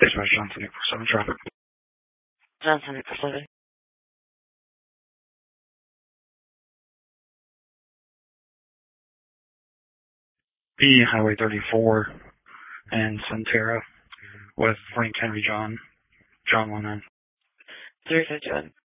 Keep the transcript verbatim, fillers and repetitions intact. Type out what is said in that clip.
Dispatch Johnson, eight four seven traffic. Johnson, eight four seven. B Highway thirty-four and Centera with Frank Henry John, John one nine. three fifty-one.